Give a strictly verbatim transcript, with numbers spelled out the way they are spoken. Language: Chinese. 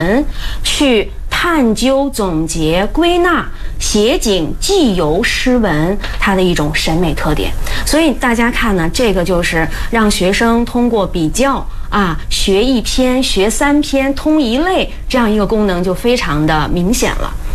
去探究、总结、归纳、写景、记游诗文，它的一种审美特点。所以大家看呢，这个就是让学生通过比较啊，学一篇、学三篇、通一类这样一个功能就非常的明显了。